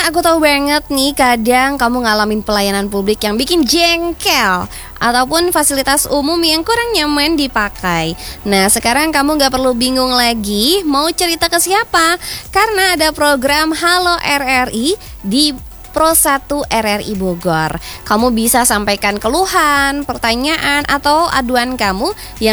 Karena aku tahu banget nih, kadang kamu ngalamin pelayanan publik yang bikin jengkel ataupun fasilitas umum yang kurang nyaman dipakai. Nah, sekarang kamu gak perlu bingung lagi mau cerita ke siapa, karena ada program Halo RRI di Pro 1 RRI Bogor. Kamu bisa sampaikan keluhan, pertanyaan, atau aduan kamu yang